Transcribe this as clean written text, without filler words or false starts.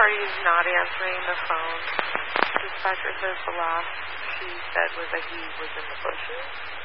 party's not answering the phone. Dispatcher says the last she said was that he was in the bushes.